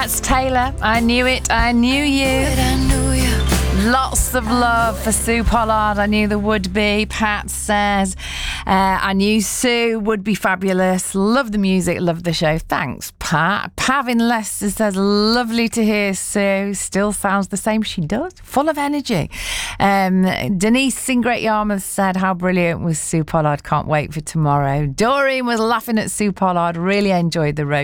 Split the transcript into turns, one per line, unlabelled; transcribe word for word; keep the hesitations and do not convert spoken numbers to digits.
That's Taylor. I knew it. I knew you. Lots of love for Sue Pollard. I knew there would be. Pat says, uh, I knew Sue would be fabulous. Love the music, love the show. Thanks, Pat. Pav in Leicester says, lovely to hear Sue. Still sounds the same. She does. Full of energy. Um, Denise in Great Yarmouth said, how brilliant was Sue Pollard. Can't wait for tomorrow. Doreen was laughing at Sue Pollard. Really enjoyed the road.